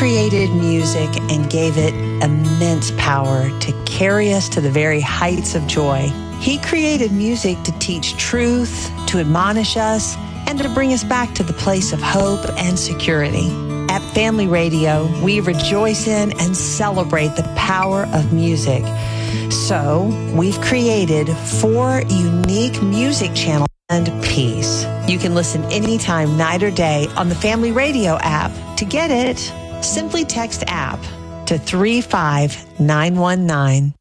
created music and gave it immense power to carry us to the very heights of joy. He created music to teach truth, to admonish us, and to bring us back to the place of hope and security. At Family Radio, we rejoice in and celebrate the power of music. So, we've created 4 unique music channels and peace. You can listen anytime, night or day, on the Family Radio app. To get it, simply text app to 35919.